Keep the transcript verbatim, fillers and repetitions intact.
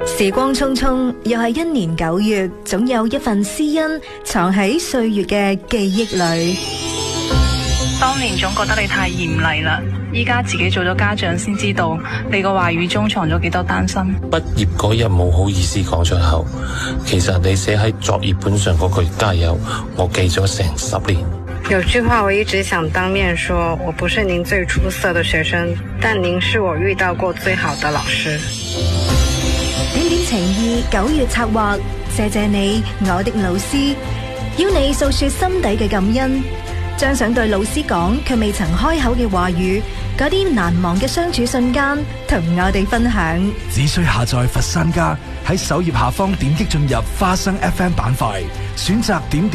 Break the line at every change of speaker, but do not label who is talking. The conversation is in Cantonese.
時光匆匆，又係一年九月，總有一份私恩藏喺歲月嘅記憶裏。
當年總覺得你太嚴厲啦，依家自己做咗家長先知道，你個話語中藏咗幾多擔心。
畢業嗰日冇好意思講出口，其實你寫喺作業本上嗰句加油，我記咗成十年。
有句話我一直想當面說，我不是您最出色的學生，但您是我遇到過最好的老師。
點點情意，九月策劃，謝謝你，我的老師，要你訴說心底嘅感恩，將想對老師講卻未曾開口嘅話語，嗰啲難忘嘅相處瞬間，同我哋分享。
只需下載佛山家，喺首頁下方點擊進入花生 F M 板塊，選擇點點